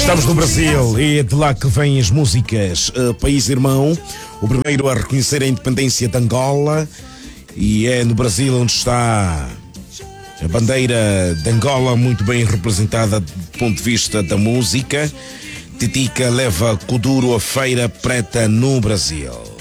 Estamos no Brasil e é de lá que vêm as músicas País Irmão, o primeiro a reconhecer a independência de Angola, e é no Brasil onde está a bandeira de Angola muito bem representada do ponto de vista da música. Titica leva Kuduro a feira preta no Brasil.